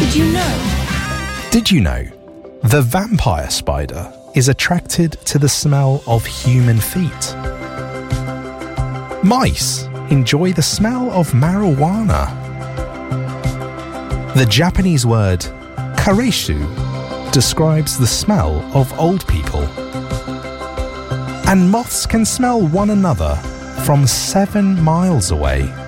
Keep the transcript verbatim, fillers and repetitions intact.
Did you know? Did you know the vampire spider is attracted to the smell of human feet? Mice enjoy the smell of marijuana. The Japanese word kareishu describes the smell of old people. And moths can smell one another from seven miles away.